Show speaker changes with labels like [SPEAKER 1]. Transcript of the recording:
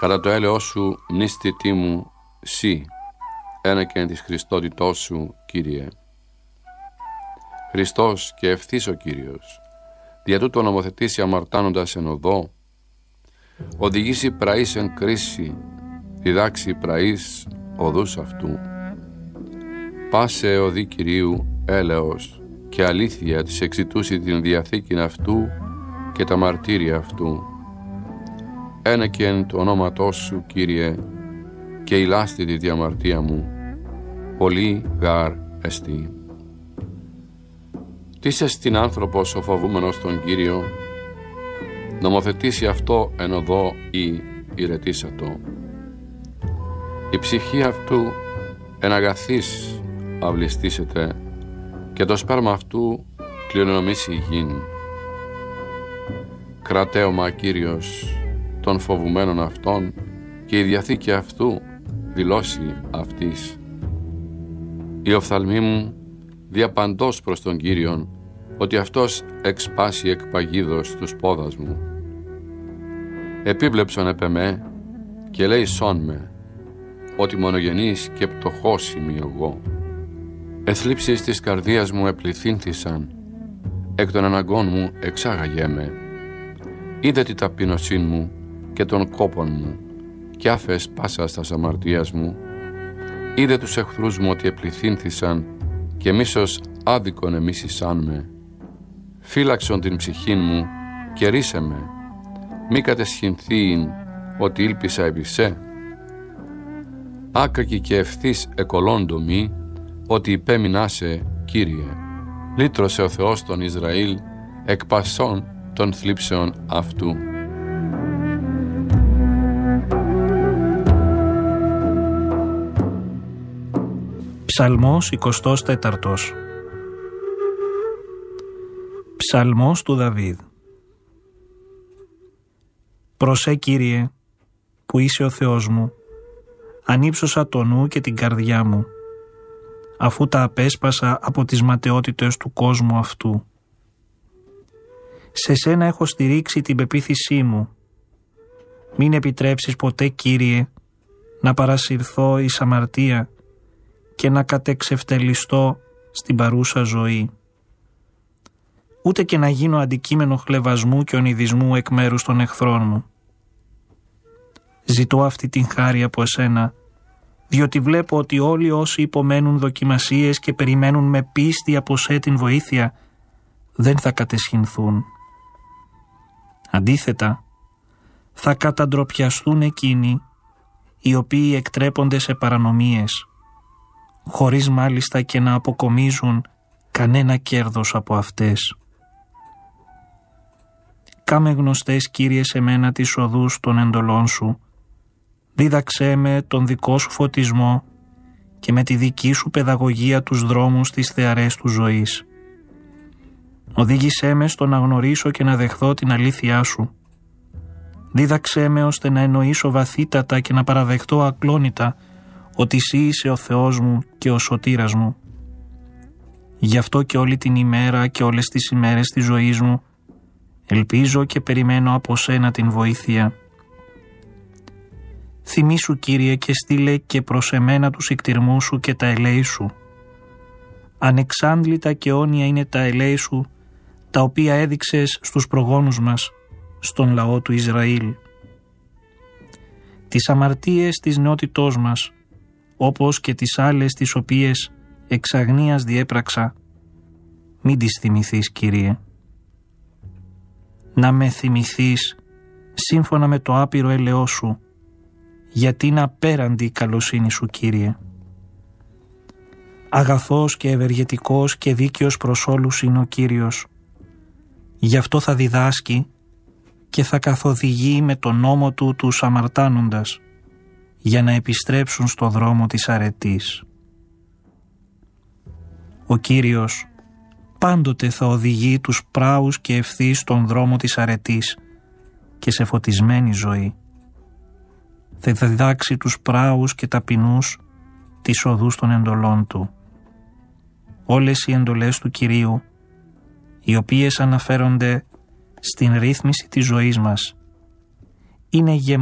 [SPEAKER 1] Κατά το έλεος σου μνήστητή μου, σύ, ένεκεν της Χριστότητός σου, Κύριε. Χριστός και ευθύς ο Κύριος, δια τούτο νομοθετήσει αμαρτάνοντας εν οδό, οδηγήσει πραείς εν κρίση, διδάξει πραείς οδούς αυτού. Πάσε οδή Κυρίου έλεος και αλήθεια της εξητούσει την διαθήκην αυτού και τα μαρτύρια αυτού. Ένεκεν το ονόματός σου, Κύριε, και ηλάστη τη διαμαρτία μου, πολύ γάρ εστί. Τίσε στην άνθρωπος ο φοβούμενος τον Κύριο, νομοθετήσει αυτό εν οδό ή ηρετήσατο. Η ψυχή αυτού εν αγαθής αυλιστήσεται και το σπέρμα αυτού κληρονομήσει γην. Κρατέωμα Κύριος των φοβουμένων αυτών και η διαθήκη αυτού δηλώσει αυτής. Η οφθαλμή μου διαπαντός προς τον Κύριον, ότι αυτός εξπάσει εκ παγίδος τους πόδας μου. Επίβλεψον επ' εμέ και λέει σών με, ότι μονογενής και πτωχός είμαι εγώ. Εθλίψεις της καρδίας μου επληθύνθησαν, εκ των αναγκών μου εξάγαγέ με. Είδε τη ταπείνωσήν μου και των κόπων μου, κι άφες πάσα στας αμαρτίας μου. Είδε τους εχθρούς μου ότι επληθύνθησαν, και μίσος άδικον εμίσησαν με. Φύλαξον την ψυχήν μου και ρίσε με, μη κατεσχυνθείην ότι ήλπισα επί σε. Άκακη και ευθύς εκολόντο μη, ότι υπέμεινάσε, Κύριε. Λύτρωσε ο Θεός τον Ισραήλ εκ πασών των θλίψεων αυτού.
[SPEAKER 2] Ψαλμός 24. Ψαλμός του Δαβίδ. Προσέ, Κύριε, που είσαι ο Θεός μου, ανύψωσα το νου και την καρδιά μου, αφού τα απέσπασα από τις ματαιότητες του κόσμου αυτού. Σε σένα έχω στηρίξει την πεποίθησή μου. Μην επιτρέψεις ποτέ, Κύριε, να παρασυρθώ εις αμαρτία και να κατεξευτελιστώ στην παρούσα ζωή. Ούτε και να γίνω αντικείμενο χλευασμού και ονειδισμού εκ μέρους των εχθρών μου. Ζητώ αυτή την χάρη από εσένα, διότι βλέπω ότι όλοι όσοι υπομένουν δοκιμασίες και περιμένουν με πίστη από σε την βοήθεια, δεν θα κατεσχυνθούν. Αντίθετα, θα καταντροπιαστούν εκείνοι οι οποίοι εκτρέπονται σε παρανομίες, χωρίς μάλιστα και να αποκομίζουν κανένα κέρδος από αυτές. Κάμε γνωστές, Κύριε, σε μένα τις οδούς των εντολών σου, δίδαξέ με τον δικό σου φωτισμό και με τη δική σου παιδαγωγία τους δρόμους της θεαρές του ζωής. Οδήγησέ με στο να γνωρίσω και να δεχθώ την αλήθειά σου. Δίδαξέ με ώστε να εννοήσω βαθύτατα και να παραδεχτώ ακλόνητα ότι εσύ είσαι ο Θεός μου και ο σωτήρας μου. Γι' αυτό και όλη την ημέρα και όλες τις ημέρες της ζωής μου ελπίζω και περιμένω από σένα την βοήθεια. Θυμήσου, Κύριε, και στείλε και προς εμένα τους ικτηρμούς σου και τα ελέη σου. Ανεξάντλητα και αιώνια είναι τα ελέη σου, τα οποία έδειξες στους προγόνους μας, στον λαό του Ισραήλ. Τις αμαρτίες της νεότητός μας, όπως και τις άλλες τις οποίες εξ αγνίας διέπραξα, μην τις θυμηθείς, Κύριε. Να με θυμηθείς σύμφωνα με το άπειρο έλεος σου, γιατί είναι απέραντη η καλοσύνη σου, Κύριε. Αγαθός και ευεργετικός και δίκαιος προς όλους είναι ο Κύριος. Γι' αυτό θα διδάσκει και θα καθοδηγεί με τον νόμο του τους αμαρτάνοντας, για να επιστρέψουν στο δρόμο της αρετής. Ο Κύριος πάντοτε θα οδηγεί τους πράους και ευθύς στον δρόμο της αρετής και σε φωτισμένη ζωή. Θα διδάξει τους πράους και ταπεινούς τις οδούς των εντολών του. Όλες οι εντολές του Κυρίου, οι οποίες αναφέρονται στην ρύθμιση της ζωής μας, είναι